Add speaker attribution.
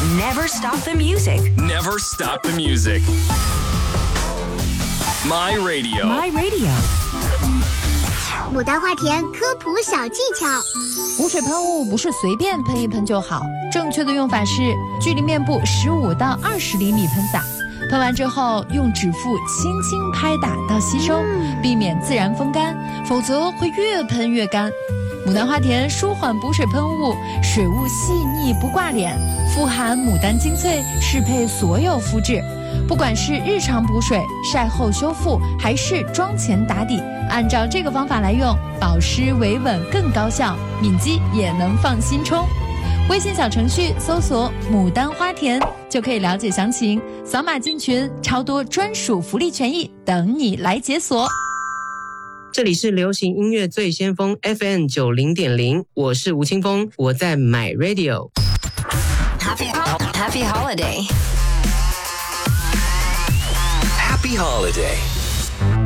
Speaker 1: Never stop the music.
Speaker 2: Never stop the music. My Radio.
Speaker 1: My Radio.
Speaker 3: 牡丹花田科普小技巧：
Speaker 4: 补水喷雾不是随便喷一喷就好，正确的用法是距离面部15到20厘米喷洒，喷完之后用指腹轻轻拍打到吸收，避免自然风干，否则会越喷越干。牡丹花田舒缓补水喷雾，水雾细腻不挂脸，富含牡丹精粹，适配所有肤质。不管是日常补水、晒后修复，还是妆前打底，按照这个方法来用，保湿维稳更高效，敏肌也能放心冲。微信小程序搜索牡丹花田就可以了解详情，扫码进群，超多专属福利权益等你来解锁。
Speaker 5: 这里是流行音乐最先锋 FM 90.0，我是吴青峰，我在 My Radio。
Speaker 1: Happy holiday.
Speaker 2: Happy holiday.